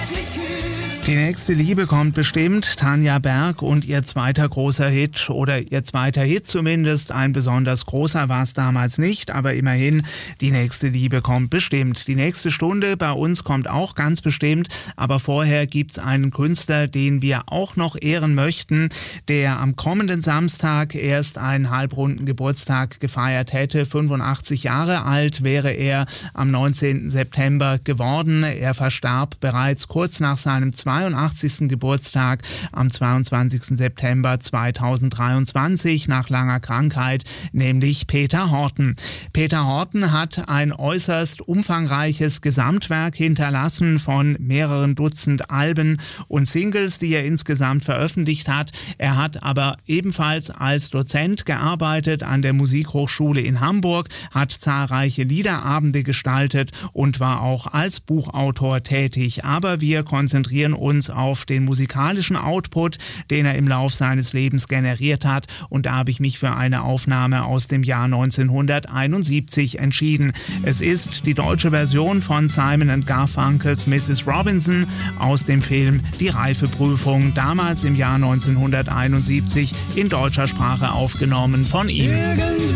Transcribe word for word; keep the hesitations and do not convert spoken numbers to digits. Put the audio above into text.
Die nächste Liebe kommt bestimmt. Tanja Berg und ihr zweiter großer Hit, oder ihr zweiter Hit zumindest. Ein besonders großer war es damals nicht, aber immerhin, die nächste Liebe kommt bestimmt. Die nächste Stunde bei uns kommt auch ganz bestimmt, aber vorher gibt's einen Künstler, den wir auch noch ehren möchten, der am kommenden Samstag erst einen halbrunden Geburtstag gefeiert hätte. fünfundachtzig Jahre alt wäre er am neunzehnten September geworden. Er verstarb bereits kurz nach seinem zweiundachtzigsten Geburtstag am zweiundzwanzigsten September zweitausenddreiundzwanzig nach langer Krankheit, nämlich Peter Horten. Peter Horten hat ein äußerst umfangreiches Gesamtwerk hinterlassen von mehreren Dutzend Alben und Singles, die er insgesamt veröffentlicht hat. Er hat aber ebenfalls als Dozent gearbeitet an der Musikhochschule in Hamburg, hat zahlreiche Liederabende gestaltet und war auch als Buchautor tätig. Aber wir konzentrieren uns auf den musikalischen Output, den er im Lauf seines Lebens generiert hat, und da habe ich mich für eine Aufnahme aus dem Jahr neunzehnhunderteinundsiebzig entschieden. Es ist die deutsche Version von Simon and Garfunkels Missus Robinson aus dem Film Die Reifeprüfung, damals im Jahr neunzehnhunderteinundsiebzig in deutscher Sprache aufgenommen von ihm.